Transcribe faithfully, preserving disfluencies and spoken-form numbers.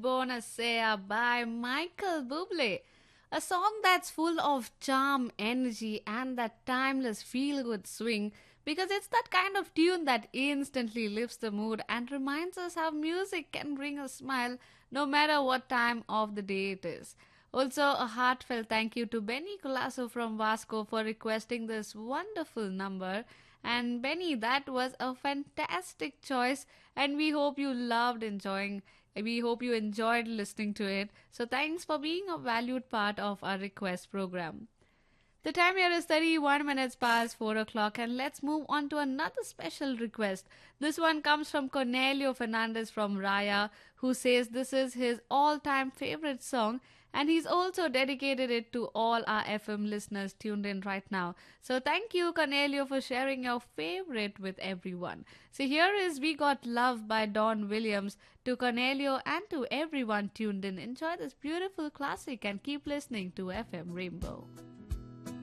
Bonacea by Michael Bublé. A song that's full of charm, energy, and that timeless feel good swing because it's that kind of tune that instantly lifts the mood and reminds us how music can bring a smile no matter what time of the day it is. Also, a heartfelt thank you to Benny Colasso from Vasco for requesting this wonderful number. And Benny, that was a fantastic choice, and we hope you loved enjoying. We hope you enjoyed listening to it. So, thanks for being a valued part of our request program. The time here is thirty-one minutes past four o'clock, and let's move on to another special request. This one comes from Cornelio Fernandez from Raya, who says this is his all time favorite song, and he's also dedicated it to all our F M listeners tuned in right now. So thank you, Cornelio, for sharing your favorite with everyone. So here is We Got Love by Don Williams. To Cornelio and to everyone tuned in, enjoy this beautiful classic and keep listening to F M Rainbow.